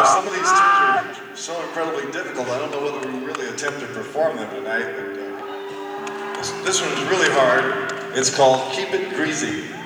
some of these tunes are so incredibly difficult, I don't know whether we really attempt to perform them tonight, but this one is really hard. It's called Keep It Greasy.